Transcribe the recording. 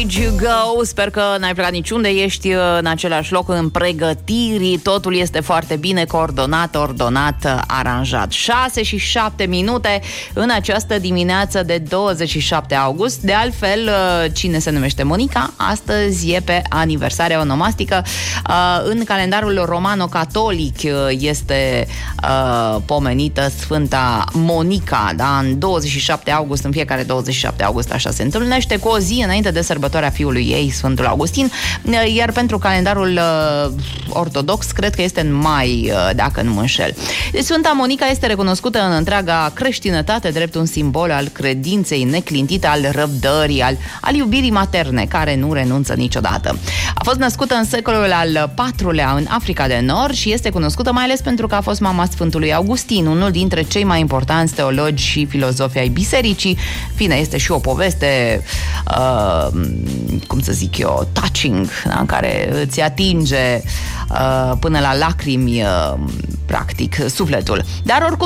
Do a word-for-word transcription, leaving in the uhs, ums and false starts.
You go. Sper că n-ai plecat niciunde, ești în același loc în pregătiri, totul este foarte bine coordonat, ordonat, aranjat. șase și șapte minute în această dimineață de douăzeci și șapte august. De altfel, cine se numește Monica, astăzi e pe aniversarea onomastică. În calendarul romano-catolic este pomenită Sfânta Monica, da? În douăzeci și șapte august, în fiecare douăzeci și șapte august așa se întâlnește, cu o zi înainte de sărbătoarea fiului ei, Sfântul Augustin, iar pentru calendarul uh, ortodox, cred că este în mai, uh, dacă nu mă înșel. Deci Sfânta Monica este recunoscută în întreaga creștinătate drept un simbol al credinței neclintite, al răbdării, al, al iubirii materne, care nu renunță niciodată. A fost născută în secolul al patrulea în Africa de Nord și este cunoscută mai ales pentru că a fost mama Sfântului Augustin, unul dintre cei mai importanți teologi și filozofi ai bisericii. Fine, este și o poveste uh, cum să zic eu, touching, da? În care îți atinge uh, până la lacrimi uh, practic sufletul. Dar oricum